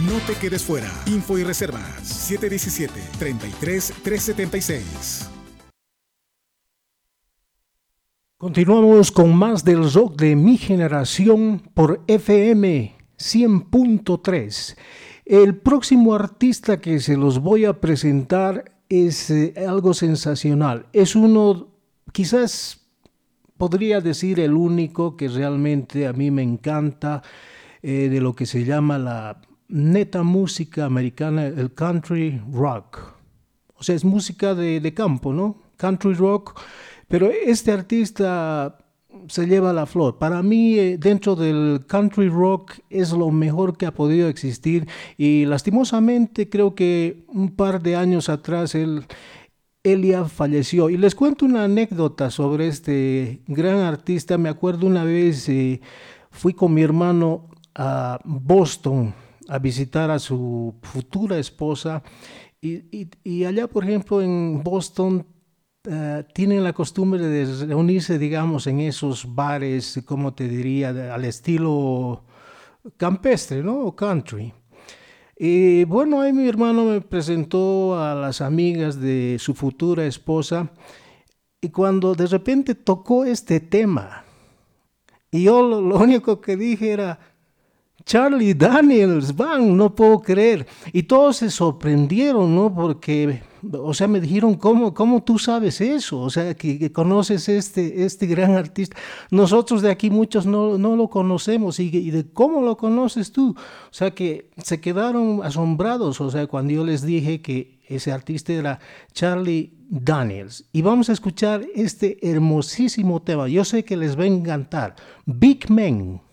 No te quedes fuera. Info y reservas 717-33-376. Continuamos con más del rock de mi generación por FM 100.3. El próximo artista que se los voy a presentar es algo sensacional. Es uno, quizás podría decir el único que realmente a mí me encanta de lo que se llama la neta música americana, el country rock. O sea, es música de campo, ¿no? Country rock. Pero este artista se lleva la flor. Para mí, dentro del country rock es lo mejor que ha podido existir y lastimosamente creo que un par de años atrás él ya falleció. Y les cuento una anécdota sobre este gran artista. Me acuerdo una vez fui con mi hermano a Boston a visitar a su futura esposa y allá, por ejemplo, en Boston tienen la costumbre de reunirse, digamos, en esos bares, como te diría, al estilo campestre, ¿no? O country. Y bueno, ahí mi hermano me presentó a las amigas de su futura esposa y cuando de repente tocó este tema, y yo lo único que dije era, Charlie Daniels, van, no puedo creer. Y todos se sorprendieron, ¿no? Porque, o sea, me dijeron, ¿cómo tú sabes eso? O sea, que conoces este gran artista. Nosotros de aquí muchos no lo conocemos. ¿Y de cómo lo conoces tú? O sea, que se quedaron asombrados, o sea, cuando yo les dije que ese artista era Charlie Daniels. Y vamos a escuchar este hermosísimo tema. Yo sé que les va a encantar. Big Man.